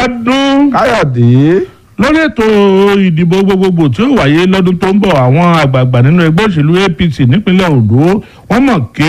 Bíọ́dún. Káyọ̀dé. Lórí ètò ìdìbò gbogbogbò tí ó wáyé lọ́dún tó ń bọ̀, àwọn àgbààgbà nínú ẹgbẹ́ òṣèlú APC nípínlẹ̀ Ondo wọ́n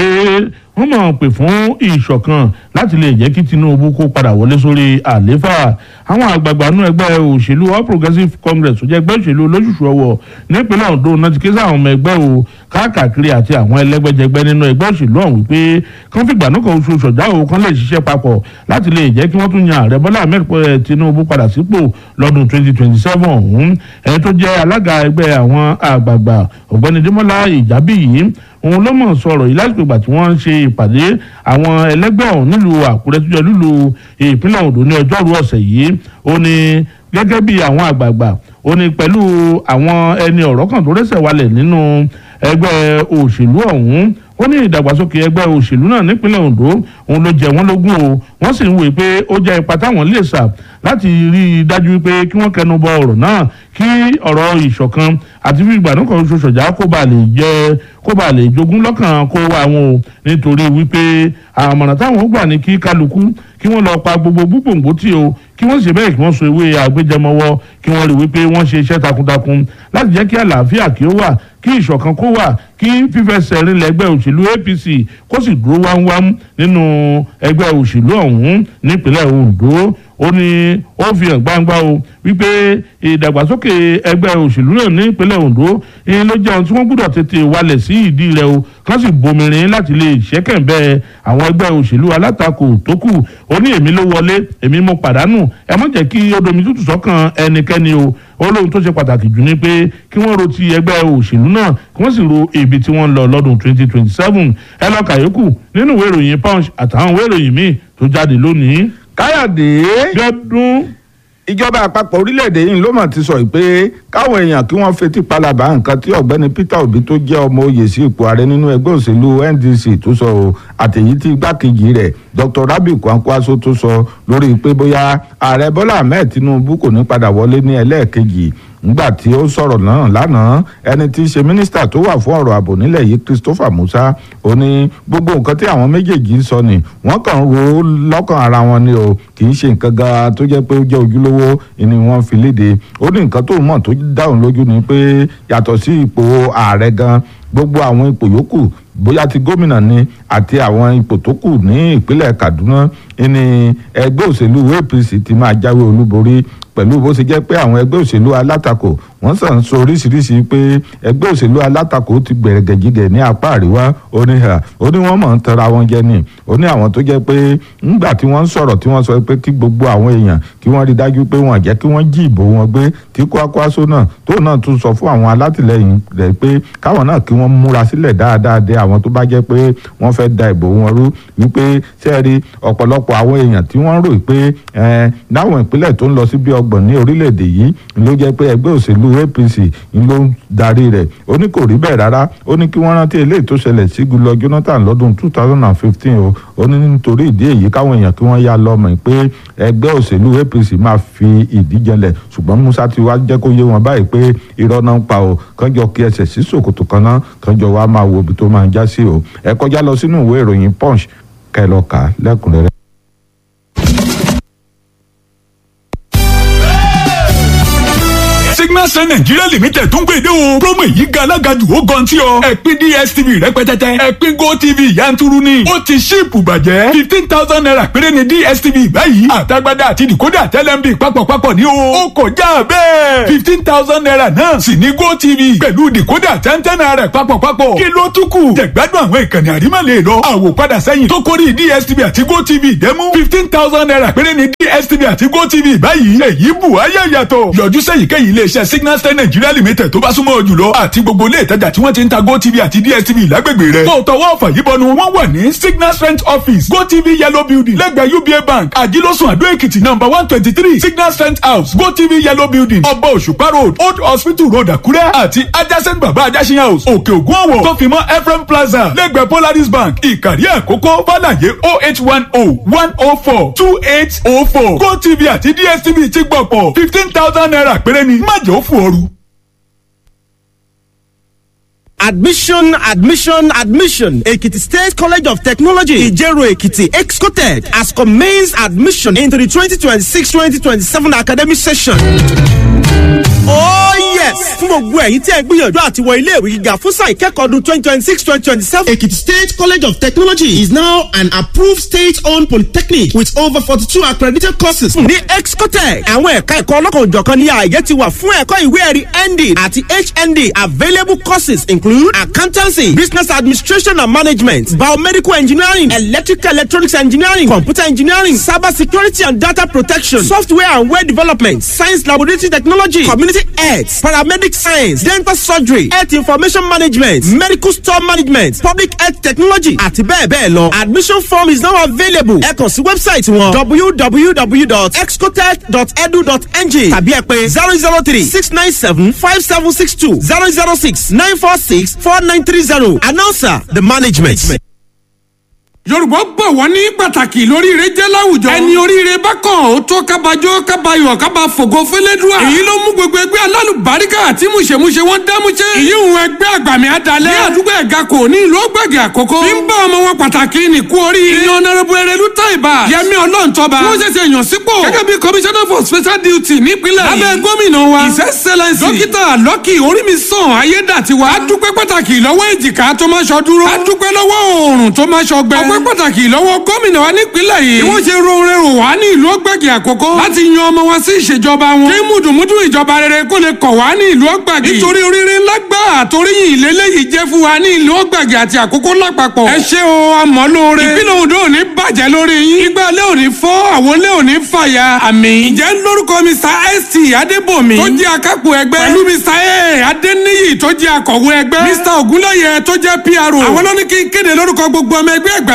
mọ̀ pé fún ìṣọ̀kan láti lè jẹ́ kí Tinubu kó padà wọlé sórí àlééfà. Àwọn àgbààgbà nínú ẹgbẹ́ òṣèlú All Progressives Congress tó jẹ́ ẹgbẹ́ òṣèlú olóṣùṣù ọwọ́ nípínlẹ̀ Ondo náà ti ké sáwọn ọmọ ẹgbẹ́ o káàkiri àti àwọn ẹlẹ́gbẹ́jẹgbẹ́ nínú ẹgbẹ́ òṣèlú ọ̀hún wípé kán fìgbà náà kan oṣù ṣọ̀dá o kán lè ṣiṣẹ́ papọ̀ láti lè jẹ́ kí wọ́n tún yan ààrẹ Bọ́lá Ahmed Tinubu padà sípò lọ́dún 2027 ọ̀hún. Ẹni tó jẹ́ alága ẹgbẹ́ àwọn àgbààgbà ọ̀gbẹ́ni Démọ́lá Ìjábíyì òun ló mọ̀ sọ̀rọ̀ yìí lásìkò ìgbà tí wọ́n ń ṣe ìpàdé àwọn ẹlẹ́gbẹ́ ọ̀hún nílùú Àkúrẹ́ tó jẹ́ nílùú ìpínlẹ̀ Ondo ní ọjọ́rú ọ̀sẹ̀ yìí. Ó ní gẹ́gẹ́ bí àwọn àgbààgbà ó ní pẹ̀lú àwọn ẹni ọ̀rọ̀ kan tó rẹ́sẹ̀ walẹ̀ nínú ẹgbẹ́ òṣèlú ọ̀hún. Ó ní ìdàgbàsókè ẹgbẹ́ òṣèlú náà nípínlẹ̀ Ondo òun ló jẹ wọ́n lógún o. Wọ́n sì ń wòye pé ó jẹ́ ipa táwọn lè sà láti rí i dájú pé kí wọ́n kẹnu bọ ọ̀rọ̀ náà kí ọ̀rọ̀ ìṣọ̀kan àti fígbà náà kan ṣoṣo ṣọ̀já kó bá lè jogún lọ́kàn kó wá wọn o. Nítorí wípé àmọ̀ràn táwọn gbà ní kí kálukú kí wọ́n lọ pa gbogbo gbogbo tí o kí wọ́n ṣe bẹ́ẹ̀ kí wọ́n so ewé àgbéjẹmọ́wọ́ kí wọ́n rí wípé wọ́n ṣe iṣẹ́ takuntakun láti jẹ́ kí àlàáfíà kí ó wà kí ìṣọ̀kan kó wà kí fífẹsẹ̀ rinlẹ̀ ẹgbẹ́ òṣèlú APC kó sì dúró wámúwámú nínú ẹgbẹ́ òṣèlú ọ̀hún nípínlẹ̀ Ondo. Ó ní ó fi hàn gbangba o wípé ìdàgbàsókè ẹgbẹ́ òṣèlú náà nípínlẹ̀ Ondo ló jẹ́ ohun tí wọ́n gbọ́dọ̀ tètè wálẹ̀ sí ìdí rẹ̀ o kán sì bomirin láti lè ṣẹ́kẹ̀ǹbẹ̀ àwọn ẹgbẹ́ òṣèlú alátakò tó kù. Ó ní èmi ló wọlé èmi mo pàdánù ẹ má jẹ́ kí ó domi tútù sọ́kàn ẹnikẹ́ni o. Ó lóhun tó ṣe pàtàkì jù ni pé kí wọ́n ro ti ẹgbẹ́ òṣèlú náà kí wọ́n sì ro ibi tí wọ́n ń lọ lọ́dún 2027. Ẹ lọ kàyókù nínú ìwé ìròyìn Punch àtàwọn ìwé ìròyìn míì tó jáde lónìí. Káyọ̀dé. Bíọ́dún. Ìjọba àpapọ̀ orílẹ̀-èdè yìí ló mọ̀ ti sọ pé káwọn èèyàn kí wọ́n fetí palaba nǹkan tí ọ̀gbẹ́ni Peter Obi tó jẹ́ ọmọ oyè sí ipò ààrẹ nínú ẹgbẹ́ òṣèlú NDC tó sọ o àtẹ̀yí tí igbákejì rẹ̀ Dr. Rabiu Kwankwaso tó sọ lórí pé bóyá ààrẹ Bọ́lá Ahmed Tinubu kò ní padà wọlé ní ẹlẹ́ẹ̀kejì. Nígbà tí ó sọ̀rọ̀ náà lánàá ẹni tí í ṣe mínísítà tó wà fún ọ̀rọ̀ ààbò nílẹ̀ yìí Christopher Musa ó ní gbogbo nǹkan tí àwọn méjèèjì ń sọ ni wọ́n kàn ń ro lọ́kàn ara wọn ni o kì í ṣe nǹkan gan tó jẹ́ pé ó jẹ́ ojúlówó ni wọ́n fi léde. Ó ní nǹkan tó mọ̀ tó dáhùn lójú ni pé yàtọ̀ sí ipò ààrẹ gan gbogbo àwọn ipò yòókù bóyá ti gómìnà ni àti àwọn ipò tó kù ní ìpínlẹ̀ Kaduna ní ẹgbẹ́ òṣèlú APC ti máa jáwé olúborí pẹ̀lú bó ṣe jẹ́ pé àwọn ẹgbẹ́ òṣèlú alátakò wọ́n sàn sọ oríṣiríṣi pé ẹgbẹ́ òṣèlú alátakò ti gbẹ̀rẹ̀gẹ̀jigẹ̀ ní apá àríwá ó ní wọ́n mọ̀ ń tara wọn jẹ ni. Ó ní àwọn tó jẹ́ pé ńgbà tí wọ́n ń sọ̀rọ̀ tí wọ́n sọ pé kí gbogbo àwọn èèyàn kí wọ́n rí dájú pé wọ́n jẹ́ kí wọ́n jí ìbò wọn gbé tí Kwankwaso náà tó náà tún sọ fún àwọn alátìlẹyìn rẹ̀ pé káwọn náà kí wọ́n múra sílẹ̀ dáadáa dé àwọn tó bá jẹ́ pé wọ́n fẹ́ da ìbò wọn rú wípé sẹ́ẹ̀rí ọ̀pọ̀lọpọ̀ àwọn èèyàn tí wọ́n rò pé láwọn ìpínlẹ̀ tó ń lọ sí bí ọgbọ̀n ní orílẹ̀-èdè yìí ló jẹ́ pé ẹgbẹ́ òṣèlú APC ló ń darí rẹ̀. Ó ní kò rí bẹ́ẹ̀ rárá. Ó ní kí wọ́n rántí eléyìí tó ṣẹlẹ̀ sí Goodluck Jonathan lọ́dún 2015 o. Ó ní nítorí ìdí èyí káwọn èèyàn kí wọ́n yá lọ́mọ pé ẹgbẹ́ òṣèlú APC máa fi ìdí jẹlẹ̀ ṣùgbọ́n Musa ti wá jẹ́ kó yé wọn báyìí pé irọ́ náà ń pa o kánjọ kí ẹsẹ̀ sí ṣòkòtò kan náà kánjọ wá máa wo ibi tó máa ń já sí o. Ẹ kọjá lọ sínú ìwé ìròyìn Punch kẹlọ́ka lẹ́kùnrẹ́rẹ́. Signal Nigeria Limited tún gbèdé o. promo yìí ga alágàjù ó gan tí ọ. ẹ̀pin DSTV rẹpẹtẹtẹ. ẹ̀pin GoTV yanturu ni. ó ti ṣíìpù bàjẹ́. 15,000 naira péré ni DSTV báyìí. àtagbádá àti decoder tẹlẹmbi papọ̀papọ̀ ni o. ó kọjá bẹ́ẹ̀. 15,000 naira náà sì ní GoTV. pẹ̀lú decoder 10 naira papọ̀papọ̀. kí ló tún kù? jẹ̀gbádùn àwọn ìkànnì àrímọ̀lẹ̀ lọ. àwòpadà sẹ́yìn tó kórìí DSTV àti GoTV dẹ́mú. 15,000 naira péré ni DSTV àti GoTV báyìí. èyí bù ayé yàtọ̀. yọjú sẹ́yìnkéyìí iléeṣẹ́ Signal Nigeria Limited tó bá súnmọ́ jùlọ àti gbogbo ilé ìtajà tí wọ́n ti ń ta GoTV àti DSTV lágbègbè rẹ̀. tó tọwọ́ ọ̀fà yìí bọnu wọ́n wà ní Signal Strength Office GoTV Yellow Building lẹ́gbẹ̀ẹ́ UBA Bank Àjílọ́sùn Àdó Èkìtì number 123 Signal Strength House GoTV Yellow Building Ọba Òṣùpá Road Old Hospital Road Àkúrẹ́ àti adjacent Baba Ajásin House Òkè Ògùn Ọ̀wọ̀ tó fi mọ́ Ephraim Plaza lẹ́gbẹ̀ẹ́ Polaris Bank Ìkàrí Àkókò Fàlàyé 08101042804 GoTV àti DSTV ti gbọ̀pọ̀ 15,000 naira péré ni má jẹ́ ó fò ooru. Admission. Ekiti State College of Technology, Ijero Ekiti, Excotech, has commenced admission into the 2026-2027 academic session. Oh yes! Fún gbogbo ẹ̀yin tí ẹ gbìyànjú àti wọ ilé ìwé gíga fún sáà ìkẹ́kọ̀ọ́ ọdún 2026-2027. Ekiti State College of Technology is now an approved state-owned polytechnic with over 42 accredited courses. Ní Excotech, àwọn ẹ̀ka ẹ̀kọ́ ọlọ́kan-ò-jọ̀kan ní ààyè ti wà fún ẹ̀kọ́ ìwé ẹ̀rí ND àti HND. Available courses include accountancy, business administration and management, biomedical engineering, electrical electronics engineering, computer engineering, cyber security and data protection, software and web development, science laboratory technology, community health, paramedic science, dental surgery, health information management, medical store management, public health technology, àti bẹ́ẹ̀ bẹ́ẹ̀ lọ. Admission form is now available. Ẹ kàn sí wẹ́bsáìtì wọn www.excotech.edu.ng tàbí ẹ pè 003-697-5762 006-946-4930. Announcer the management. Yorùbá bọ̀ wọ́n ní pàtàkì lóríire jẹ́ láwùjọ. ẹni oríire bá kàn ó tó kábàjọ́ kábàyọ̀ kábà fògo fẹ́lẹ́dúà. èyí ló mú gbogbo ẹgbẹ́ alálùbáríkà àti mùṣemúṣe wọn dámúṣe. èyí ń ẹgbẹ́ àgbàmì àdálẹ́. ní àdúgbò ẹ̀ga kò ní ìlú ọgbàgì àkókò. bí ń bá ọmọ wọn pàtàkì ní kú oríire. ìyẹn ọ̀nàrẹ́bù Erelu Taiba Yẹmí Ọlọ́ntọ́ba. wọ́n ṣẹ̀ṣẹ̀ yàn sípò. gẹ́gẹ́ bí commissioner for special duty nípínlẹ̀ yìí. lábẹ́ gómìnà wa his excellence dókítà Lucky Orímisàn Ayédàtiwa. a dúpẹ́ pàtàkì lọ́wọ́ èjìká tó máa ṣọ dúró. a dúpẹ́ lọ́wọ́ oòrùn tó máa ṣọ gbẹ. pàtàkì lọ́wọ́ gómìnà wa nípínlẹ̀ yìí. bí wọ́n ṣe roore rò wá ní ìlú ọgbàgì àkókò. láti yan ọmọ wa sí ìṣèjọba wọn. kí mùdùmùdù ìjọba rere kó lè kọ̀ wá ní ìlú ọgbàgì. nítorí oríire ńlá gbà àtòríyìn ìlélẹ́yìí jẹ́ fún wa ní ìlú ọgbàgì àti àkókò lápapọ̀. ẹ ṣé o àmọ́ lóore. ìpínlẹ̀ Ondo ò ní bàjẹ́ lórí yín. igbá ilé ò ní fọ́ àwọn ilé ò ní fàya. àmín. ìjẹ́ lórúkọ Mr. ST Adébòmí tó jẹ́ akápò ẹgbẹ́. pẹ̀lú Mr. A Adéníyì tó jẹ́ akọ̀wé ẹgbẹ́. Mr. Ògúnlẹ̀yẹ tó jẹ́ PRO. àwọn ló ní kí n kéde lórúkọ gbogbo ọmọ ẹgbẹ́